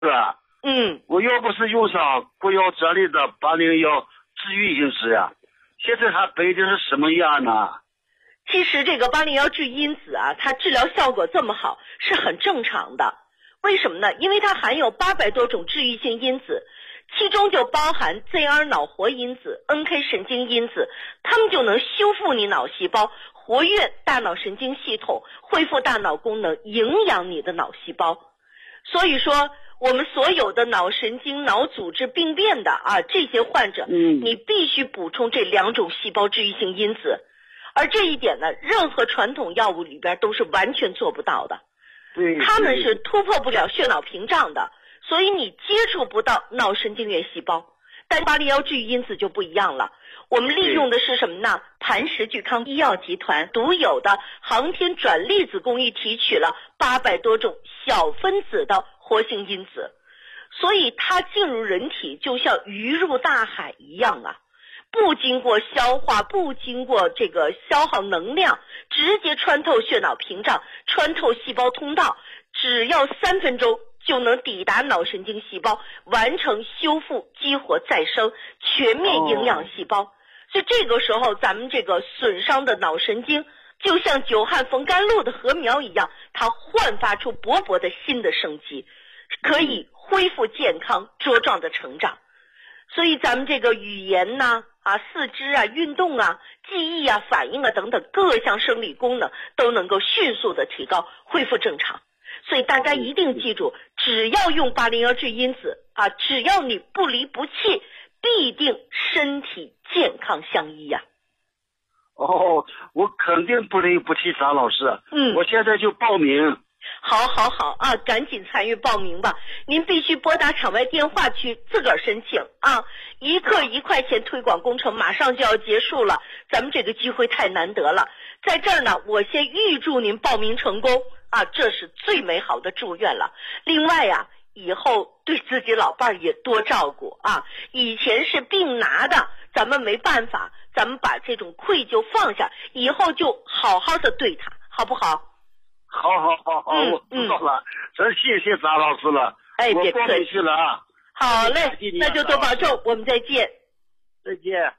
吧？我要不是用上国药这里的801治愈因子呀，现在它背的是什么样呢？ 其实这个801治愈因子啊，它治疗效果这么好是很正常的。为什么呢？因为它含有800多种治愈性因子，其中就包含 ZR 脑活因子、NK 神经因子，它们就能修复你脑细胞，活跃大脑神经系统，恢复大脑功能，营养你的脑细胞。所以说我们所有的脑神经、脑组织病变的这些患者，你必须补充这2种细胞治愈性因子，而这一点呢，任何传统药物里边都是完全做不到的。他们是突破不了血脑屏障的，所以你接触不到脑神经元细胞。但801治愈因子就不一样了，我们利用的是什么呢？磐石聚康医药集团独有的航天转粒子工艺提取了800多种小分子的活性因子，所以它进入人体就像鱼入大海一样啊，不经过消化，不经过这个消耗能量，直接穿透血脑屏障，穿透细胞通道，只要3分钟就能抵达脑神经细胞，完成修复、激活、再生，全面营养细胞。所以这个时候咱们这个损伤的脑神经就像久旱逢甘露的禾苗一样，它焕发出勃勃的新的生机，可以恢复健康茁壮的成长。所以咱们这个语言呐四肢运动记忆反应等等各项生理功能都能够迅速的提高，恢复正常。所以大家一定记住，只要用801治因子只要你不离不弃，必定身体健康相依呀。 我肯定不离不弃，张老师。我现在就报名。 好赶紧参与报名吧！您必须拨打场外电话去自个儿申请一克1块钱推广工程马上就要结束了，咱们这个机会太难得了。在这儿呢，我先预祝您报名成功这是最美好的祝愿了。另外以后对自己老伴儿也多照顾以前是病拿的，咱们没办法，咱们把这种愧疚放下，以后就好好的对他，好不好？ 好，我知道了，真谢谢张老师了。 别客气了好嘞，那就多保重，我们再见。 再见。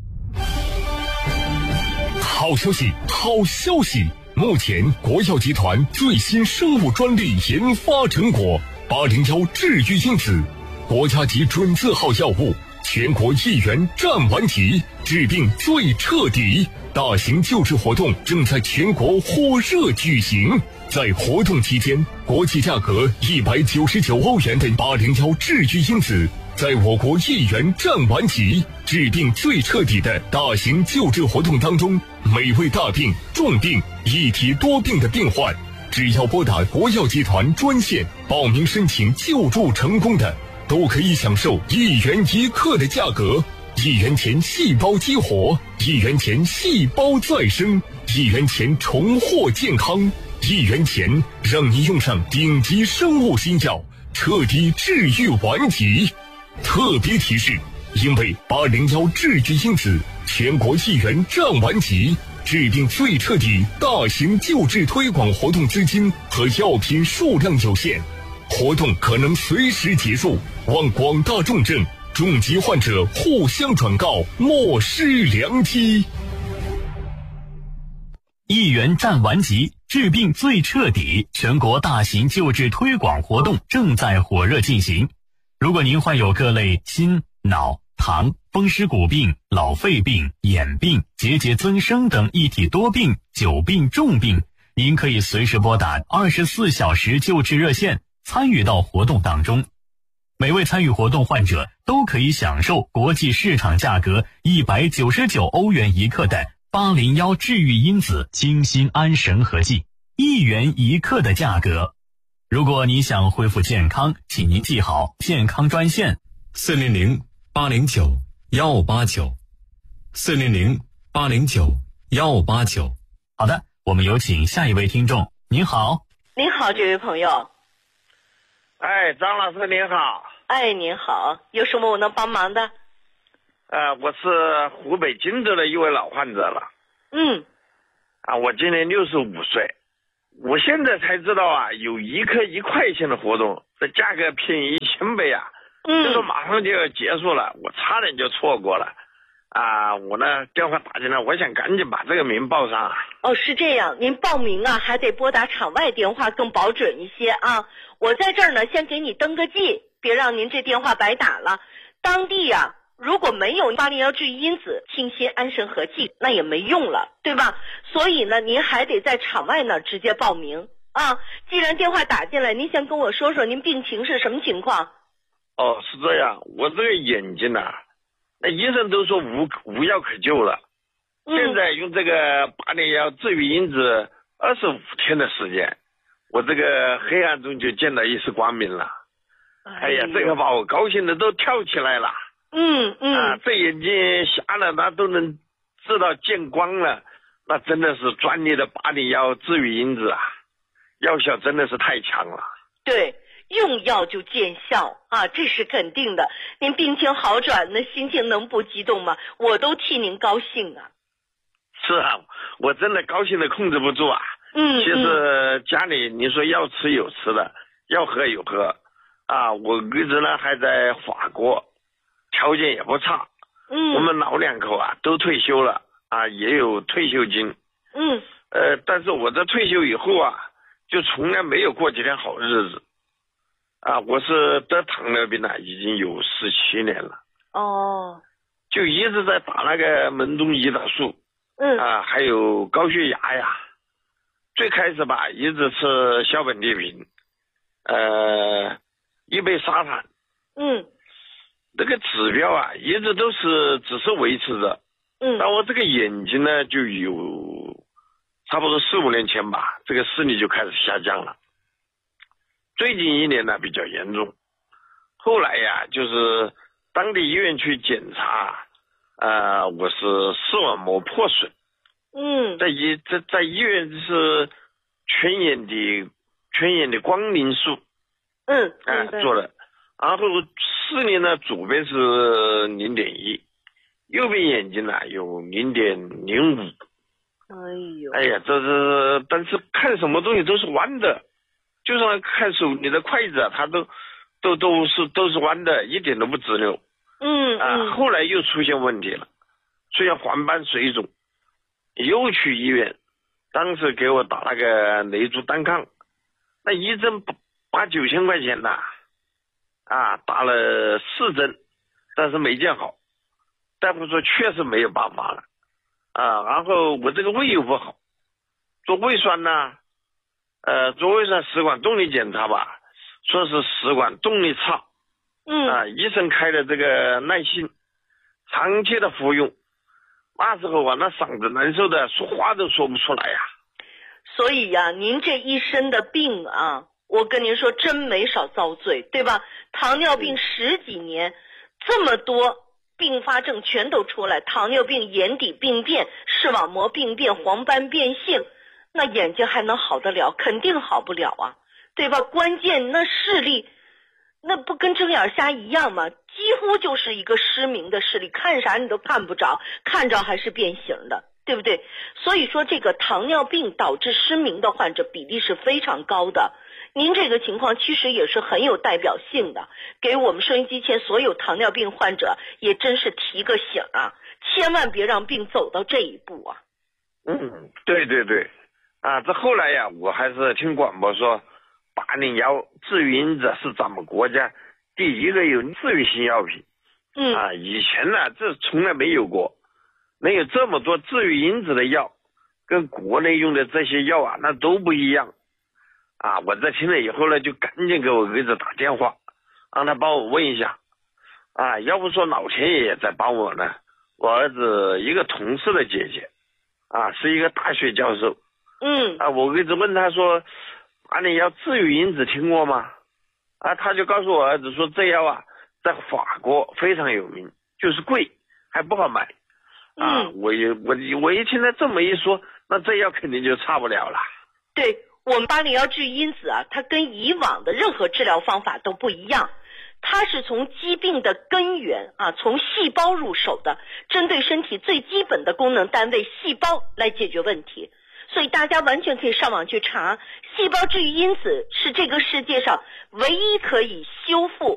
好消息！目前国药集团最新生物专利研发成果801治愈因子，国家级准字号药物，全国1元占完级，治病最彻底。大型救治活动正在全国火热举行，在活动期间，国际价格199欧元的801治愈因子，在我国1元占完级，治病最彻底的大型救治活动当中，每位大病、重病、一体多病的病患，只要拨打国药集团专线报名申请救助成功的，都可以享受1元1克的价格，1元钱细胞激活，1元钱细胞再生，1元钱重获健康，1元钱让你用上顶级生物新药，彻底治愈顽疾。特别提示，因为801治愈因子全国1元占完级，治病最彻底大型救治推广活动资金和药品数量有限，活动可能随时结束，望广大重症重疾患者互相转告，莫失良机。1元占完级，治病最彻底，全国大型救治推广活动正在火热进行。如果您患有各类心、脑、糖、风湿骨病、老肺病、眼病、结节增生等一体多病、久病重病，您可以随时拨打24小时救治热线，参与到活动当中。每位参与活动患者都可以享受国际市场价格199欧元1克的801治愈因子清心安神合剂，1元1克的价格。如果你想恢复健康，请您记好健康专线400-809-1589 400-809-1589。好的，我们有请下一位听众。您好。 您好，这位朋友。 张老师您好。 您好，有什么我能帮忙的？ 我是湖北荆州的一位老患者了。 我我今年65岁， 我现在才知道啊，有1颗1块钱的活动，这价格便宜1000倍啊！这个马上就要结束了，我差点就错过了。我呢电话打进来，我想赶紧把这个名报上。 哦，是这样，您报名啊还得拨打场外电话更保准一些啊。我在这儿呢先给你登个记，别让您这电话白打了。当地啊如果没有801治愈因子清心安神和气，那也没用了，对吧？所以呢您还得在场外呢直接报名啊。既然电话打进来，您先跟我说说您病情是什么情况？ 哦，是这样，我这个眼睛啊，那医生都说无药可救了。现在用这个801治愈因子25天的时间，我这个黑暗中就见到一丝光明了。哎呀，这个把我高兴的都跳起来了。这眼睛瞎了，那都能知道见光了，那真的是专利的801治愈因子啊，药效真的是太强了。 对，用药就见效啊，这是肯定的。您病情好转，那心情能不激动吗？我都替您高兴啊。 是啊，我真的高兴的控制不住啊。其实家里你说要吃有吃的，要喝有喝啊。我儿子呢还在法国，条件也不差。我们老2口啊都退休了啊，也有退休金。但是我这退休以后啊，就从来没有过几天好日子啊。我是得糖尿病了，已经有17年了。就一直在打那个门冬胰岛素。还有高血压呀。最开始吧，一直吃硝苯地平，一杯砂糖。这个指标啊，一直都是只是维持着。但我这个眼睛呢，就有差不多4、5年前吧，这个视力就开始下降了。最近1年呢比较严重，后来呀，就是当地医院去检查，我是视网膜破损。在医院是全眼的光凝素。做了。然后视力呢，左边是0.1，右边眼睛呢有0.05。哎呀，这是，但是看什么东西都是弯的，就算看手里的筷子啊，它都是弯的，一点都不直溜。后来又出现问题了，出现黄斑水肿，又去医院，当时给我打那个雷珠单抗，那一针8、9千块钱呐。打了4针，但是没见好，大夫说确实没有办法了。然后我这个胃又不好，做胃酸呢，做胃酸食管动力检查吧，说是食管动力差。医生开的这个耐性，长期的服用，那时候啊，那嗓子难受的，说话都说不出来呀。 所以呀，您这一身的病啊，我跟您说真没少遭罪，对吧？糖尿病10几年，这么多并发症全都出来，糖尿病眼底病变、视网膜病变、黄斑变性，那眼睛还能好得了？肯定好不了啊，对吧？关键那视力那不跟睁眼瞎一样吗？几乎就是一个失明的视力，看啥你都看不着，看着还是变形的，对不对？所以说这个糖尿病导致失明的患者比例是非常高的。您这个情况其实也是很有代表性的，给我们收音机前所有糖尿病患者也真是提个醒啊，千万别让病走到这一步啊。 对，这后来呀，我还是听广播说801治愈因子是咱们国家第1个有治愈性药品。以前呢这从来没有过，能有这么多治愈因子的药，跟国内用的这些药啊那都不一样。我这听了以后呢，就赶紧给我儿子打电话，让他帮我问一下。要不说老天爷也在帮我呢。我儿子一个同事的姐姐，是一个大学教授。我儿子问他说，801治愈因子听过吗？他就告诉我儿子说，这药啊在法国非常有名，就是贵，还不好买。我一听他这么一说，那这药肯定就差不了了。 对，我们801治愈因子啊，它跟以往的任何治疗方法都不一样，它是从疾病的根源从细胞入手的，针对身体最基本的功能单位细胞来解决问题。 所以大家完全可以上网去查，细胞治愈因子是这个世界上唯一可以修复